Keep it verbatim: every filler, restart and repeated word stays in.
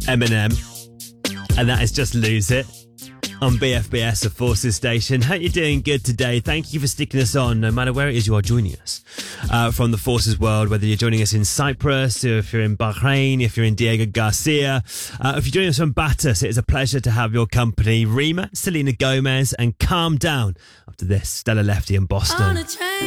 Eminem. And that is Just Lose It on B F B S, the Forces Station. Hope you're doing good today. Thank you for sticking us on, no matter where it is you are joining us uh, from the Forces world, whether you're joining us in Cyprus, or if you're in Bahrain, if you're in Diego Garcia, uh, if you're joining us from Batus, it is a pleasure to have your company. Rima, Selena Gomez, and Calm Down. After this, Stella Lefty in Boston.